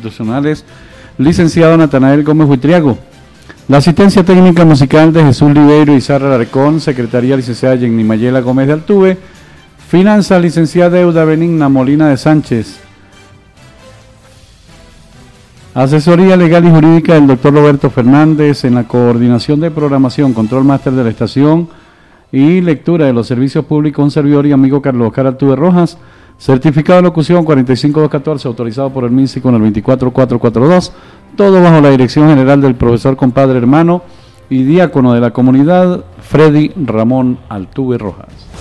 institucionales, licenciado Natanael Gómez Huitriago. La asistencia técnica musical de Jesús Libeiro y Sara Alarcón, secretaría licenciada Jenny Mayela Gómez de Altuve, finanzas licenciada Euda Benigna Molina de Sánchez, asesoría legal y jurídica del doctor Roberto Fernández, en la coordinación de programación, control máster de la estación y lectura de los servicios públicos, un servidor y amigo Carlos Oscar Altuve Rojas, certificado de locución 45214, autorizado por el MINSI con el 24442, todo bajo la dirección general del profesor compadre hermano y diácono de la comunidad, Freddy Ramón Altuve Rojas.